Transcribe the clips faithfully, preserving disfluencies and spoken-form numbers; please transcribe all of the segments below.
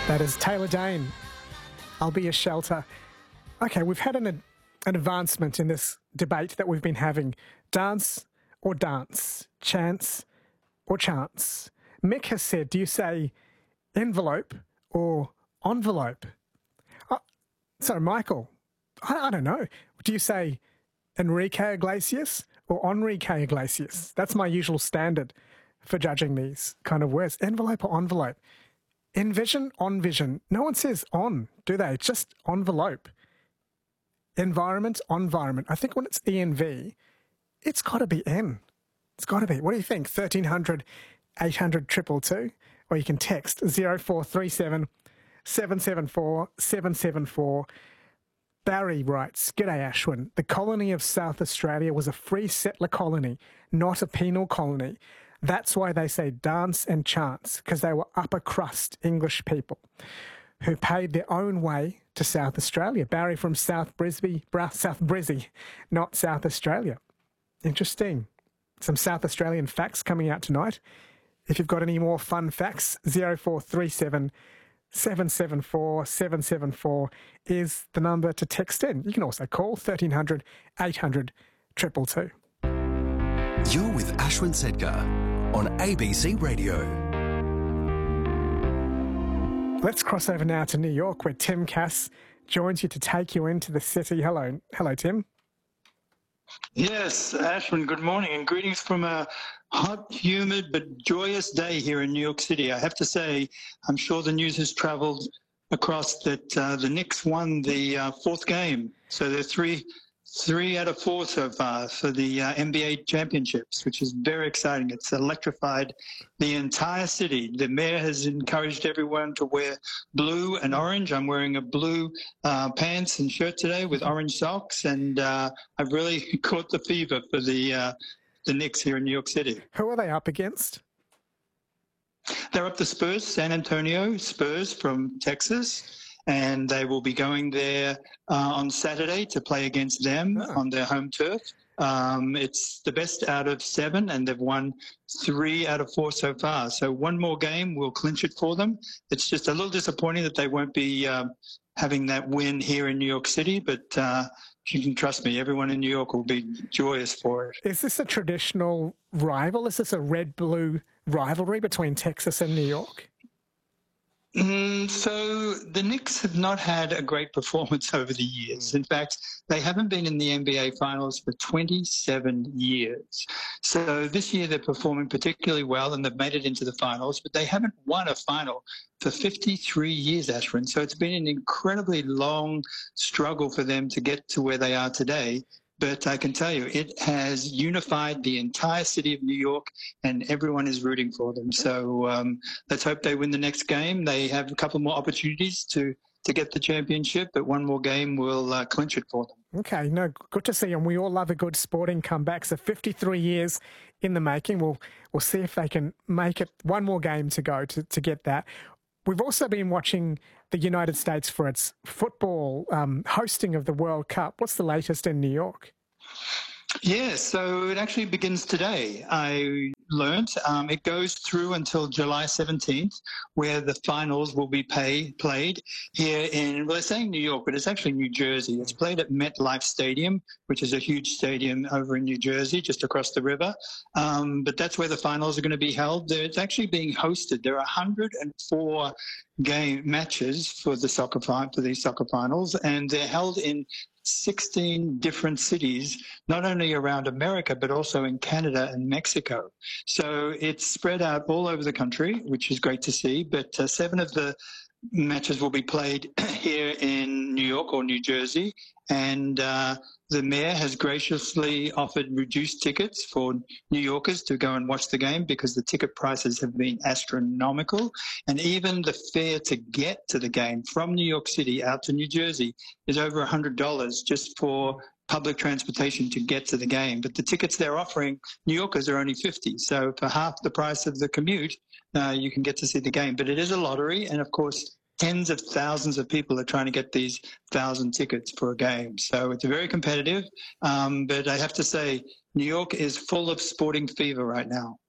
That is Taylor Dayne. I'll be a shelter. Okay, we've had an, an advancement in this debate that we've been having. Dance or dance? Chance or chance? Mick has said, do you say envelope or envelope? Oh, so, Michael, I, I don't know. Do you say Enrique Iglesias or Enrique Iglesias? That's my usual standard for judging these kind of words. Envelope or envelope? Envision, on vision. No one says on, do they? It's just envelope. Environment, environment. I think when it's E N V, it's got to be N. It's got to be. What do you think? thirteen hundred, eight hundred, two two two? Or you can text zero four three seven, seven seven four, seven seven four. Barry writes, G'day Ashwin. The colony of South Australia was a free settler colony, not a penal colony. That's why they say dance and chance, because they were upper crust English people who paid their own way to South Australia. Barry from South Brisbane, South Brizzy, not South Australia. Interesting. Some South Australian facts coming out tonight. If you've got any more fun facts, zero four three seven, seven seven four, seven seven four is the number to text in. You can also call thirteen hundred, eight hundred, two two two. You're with Ashwin Sedkar on A B C Radio. Let's cross over now to New York, where Tim Cass joins you to take you into the city. Hello, hello, Tim. Yes, Ashwin, good morning, and greetings from a hot, humid, but joyous day here in New York City. I have to say, I'm sure the news has travelled across that uh, the Knicks won the uh, fourth game. So they're three, three out of four so far for the uh, N B A championships, which is very exciting. It's electrified the entire city. The mayor has encouraged everyone to wear blue and orange. I'm wearing a blue uh, pants and shirt today with orange socks, and uh, I've really caught the fever for the uh, the Knicks here in New York City. Who are they up against? They're up the Spurs, San Antonio Spurs from Texas. And they will be going there uh, on Saturday to play against them oh. on their home turf. Um, it's the best out of seven, and they've won three out of four so far. So one more game will clinch it for them. It's just a little disappointing that they won't be uh, having that win here in New York City, but uh, you can trust me, everyone in New York will be joyous for it. Is this a traditional rival? Is this a red-blue rivalry between Texas and New York? Mm, so the Knicks have not had a great performance over the years. In fact, they haven't been in the N B A Finals for twenty-seven years. So this year they're performing particularly well, and they've made it into the finals, but they haven't won a final for fifty-three years, Ashwin. So it's been an incredibly long struggle for them to get to where they are today. But I can tell you, it has unified the entire city of New York, and everyone is rooting for them. So um, let's hope they win the next game. They have a couple more opportunities to, to get the championship, but one more game will uh, clinch it for them. Okay, no, good to see, and we all love a good sporting comeback. So fifty-three years in the making. We'll we'll see if they can make it one more game to go to, to get that. We've also been watching the United States for its football um, hosting of the World Cup. What's the latest in New York? Yes, so it actually begins today. I learnt um, it goes through until July seventeenth, where the finals will be pay, played here in, well, they're saying New York, but it's actually New Jersey. It's played at MetLife Stadium, which is a huge stadium over in New Jersey, just across the river. Um, but that's where the finals are going to be held. It's actually being hosted. There are one hundred four game matches for the soccer for these soccer finals, and they're held in sixteen different cities, not only around America, but also in Canada and Mexico. So it's spread out all over the country, which is great to see. But uh, seven of the matches will be played here in New York or New Jersey. And uh, the mayor has graciously offered reduced tickets for New Yorkers to go and watch the game because the ticket prices have been astronomical. And even the fare to get to the game from New York City out to New Jersey is over one hundred dollars just for public transportation to get to the game. But the tickets they're offering New Yorkers are only fifty dollars. So for half the price of the commute, uh, you can get to see the game. But it is a lottery, and of course, tens of thousands of people are trying to get these thousand tickets for a game. So it's very competitive. Um, but I have to say, New York is full of sporting fever right now.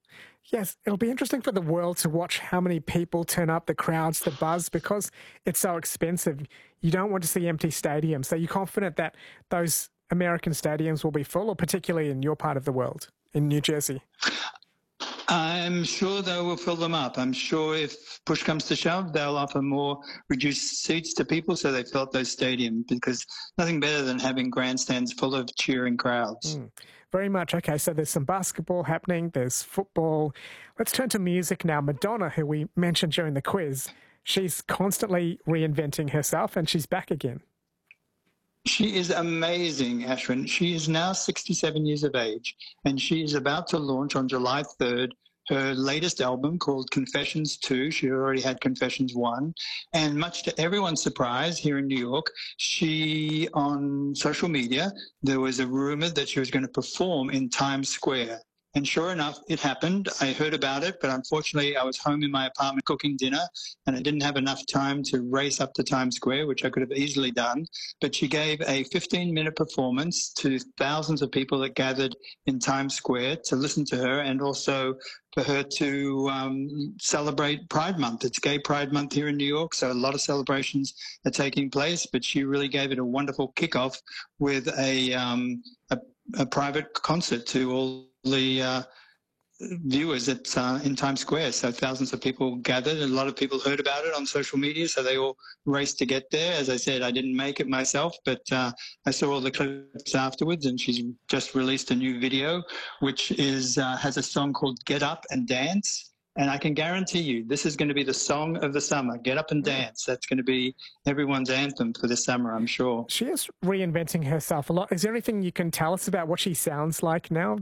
Yes, it'll be interesting for the world to watch how many people turn up, the crowds, the buzz, because it's so expensive. You don't want to see empty stadiums. So you're confident that those American stadiums will be full, or particularly in your part of the world, in New Jersey? I'm sure they will fill them up. I'm sure if push comes to shove, they'll offer more reduced seats to people so they fill up those stadiums, because nothing better than having grandstands full of cheering crowds. Mm, very much. Okay, so there's some basketball happening, there's football. Let's turn to music now. Madonna, who we mentioned during the quiz, she's constantly reinventing herself and she's back again. She is amazing, Ashwin. She is now sixty-seven years of age, and she is about to launch on July third her latest album called Confessions two. She already had Confessions one. And much to everyone's surprise here in New York, she, on social media, there was a rumor that she was going to perform in Times Square. And sure enough, it happened. I heard about it, but unfortunately I was home in my apartment cooking dinner and I didn't have enough time to race up to Times Square, which I could have easily done. But she gave a fifteen-minute performance to thousands of people that gathered in Times Square to listen to her, and also for her to um, celebrate Pride Month. It's Gay Pride Month here in New York, so a lot of celebrations are taking place, but she really gave it a wonderful kickoff with a, um, a, a private concert to all the uh, viewers at uh, in Times Square. So thousands of people gathered, and a lot of people heard about it on social media, so they all raced to get there. As I said, I didn't make it myself, but uh, I saw all the clips afterwards, and she's just released a new video, which is uh, has a song called Get Up and Dance. And I can guarantee you, this is going to be the song of the summer. Get Up and Dance. That's going to be everyone's anthem for the summer, I'm sure. She is reinventing herself a lot. Is there anything you can tell us about what she sounds like now?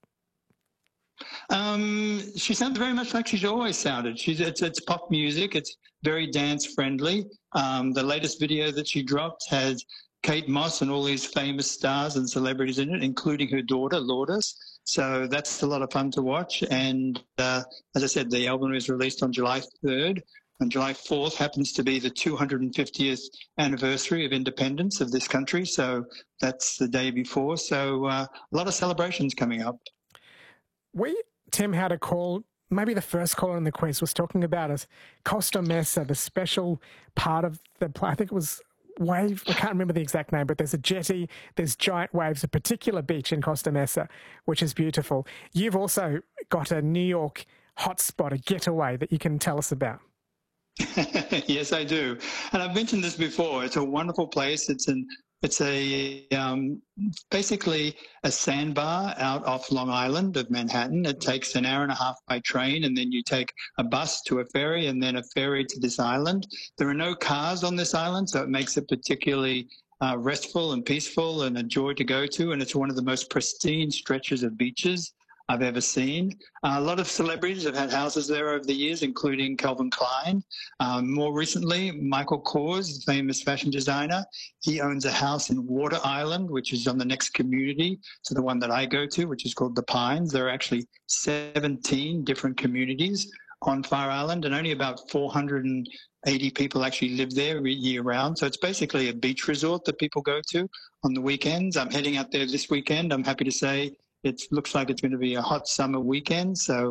Um, she sounds very much like she's always sounded. She's it's, it's pop music. It's very dance friendly. Um, the latest video that she dropped has Kate Moss and all these famous stars and celebrities in it, including her daughter Lourdes. So that's a lot of fun to watch. And uh, as I said, the album is released on July third. And July fourth happens to be the two hundred fiftieth anniversary of independence of this country. So that's the day before. So uh, a lot of celebrations coming up. We, Tim, had a call, maybe the first caller in the quiz was talking about it, Costa Mesa, the special part of the, I think it was wave, I can't remember the exact name, but there's a jetty, there's giant waves, a particular beach in Costa Mesa, which is beautiful. You've also got a New York hotspot, a getaway that you can tell us about. Yes, I do. And I've mentioned this before. It's a wonderful place. It's an It's a um, basically a sandbar out off Long Island of Manhattan. It takes an hour and a half by train, and then you take a bus to a ferry, and then a ferry to this island. There are no cars on this island, so it makes it particularly uh, restful and peaceful and a joy to go to. And it's one of the most pristine stretches of beaches I've ever seen. Uh, a lot of celebrities have had houses there over the years, including Calvin Klein. Um, more recently, Michael Kors, the famous fashion designer, he owns a house in Water Island, which is on the next community to the one that I go to, which is called The Pines. There are actually seventeen different communities on Fire Island, and only about four hundred eighty people actually live there year round. So it's basically a beach resort that people go to on the weekends. I'm heading out there this weekend. I'm happy to say it looks like it's going to be a hot summer weekend, so